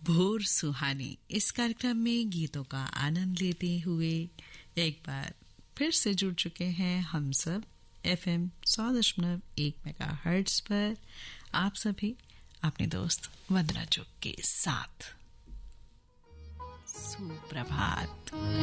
भोर सुहानी इस कार्यक्रम में गीतों का आनंद लेते हुए एक बार फिर से जुड़ चुके हैं हम सब FM 100.1 मेगाहर्ट्ज पर आप सभी अपने दोस्त वंदना चुग के साथ। सुप्रभात।